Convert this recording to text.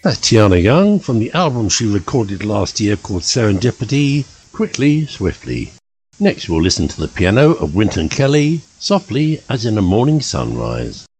That's Tiana Young from the album she recorded last year called Serendipity, Quickly, Swiftly. Next we'll listen to the piano of Wynton Kelly, Softly as in a Morning Sunrise.